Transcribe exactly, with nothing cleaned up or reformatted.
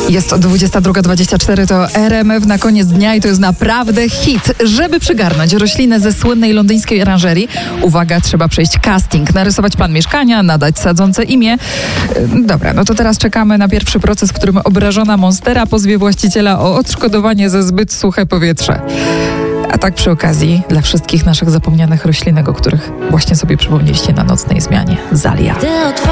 Jest dwudziesta druga dwadzieścia cztery, to R M F na koniec dnia i to jest naprawdę hit. Żeby przygarnąć roślinę ze słynnej londyńskiej oranżerii, uwaga, trzeba przejść casting, narysować plan mieszkania, nadać sadzące imię. Dobra, no to teraz czekamy na pierwszy proces, w którym obrażona monstera pozwie właściciela o odszkodowanie za zbyt suche powietrze. A tak przy okazji, dla wszystkich naszych zapomnianych roślinek, o których właśnie sobie przypomnieliście na nocnej zmianie, Zalia.